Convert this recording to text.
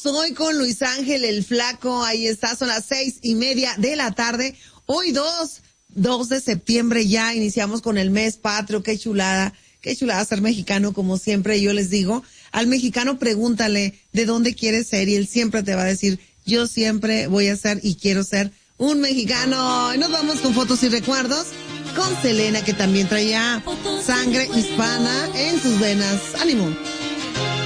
hoy con Luis Ángel el Flaco. Ahí está, son las 6:30 de la tarde. Hoy 2 de septiembre ya iniciamos con el mes patrio. Qué chulada ser mexicano, como siempre yo les digo. Al mexicano pregúntale de dónde quieres ser y él siempre te va a decir, yo siempre voy a ser y quiero ser un mexicano. Y nos vamos con fotos y recuerdos con Selena, que también traía sangre hispana en sus venas. ¡Ánimo!